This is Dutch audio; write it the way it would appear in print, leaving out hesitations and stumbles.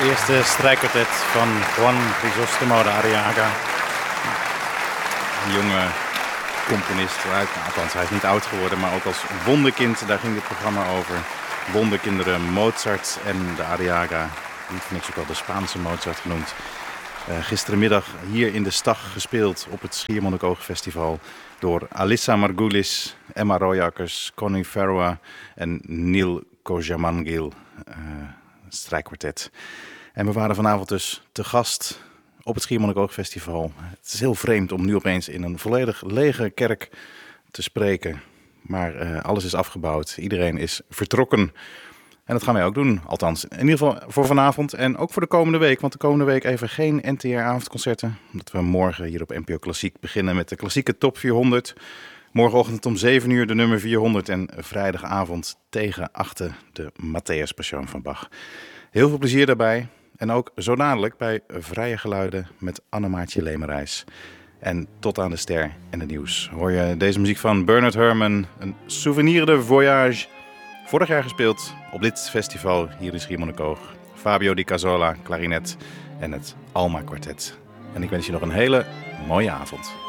eerste strijkkwartet van Juan Crisostomo de Arriaga. Een jonge componist, althans hij is niet oud geworden, maar ook als wonderkind, daar ging dit programma over. Wonderkinderen Mozart en de Arriaga, niet voor niks ook wel de Spaanse Mozart genoemd. Gisterenmiddag hier in de Stag gespeeld op het Schiermonnikoog-festival door Alissa Margulis, Emma Royakkers, Connie Ferroa en Neil Kojamangil, strijkkwartet. En we waren vanavond dus te gast op het Schiermonnikoog-festival. Het is heel vreemd om nu opeens in een volledig lege kerk te spreken. Maar alles is afgebouwd, iedereen is vertrokken. En dat gaan wij ook doen, althans in ieder geval voor vanavond en ook voor de komende week. Want de komende week even geen NTR-avondconcerten. Omdat we morgen hier op NPO Klassiek beginnen met de klassieke top 400. Morgenochtend om 7 uur de nummer 400 en vrijdagavond tegen 8 de Matthäus Passion van Bach. Heel veel plezier daarbij. En ook zo dadelijk bij Vrije Geluiden met Annemaartje Lemerijs. En tot aan de ster en het nieuws hoor je deze muziek van Bernard Herrmann, een souvenir de voyage. Vorig jaar gespeeld op dit festival hier in Schiermonnikoog. Fabio Di Casola, klarinet en het Alma Kwartet. En ik wens je nog een hele mooie avond.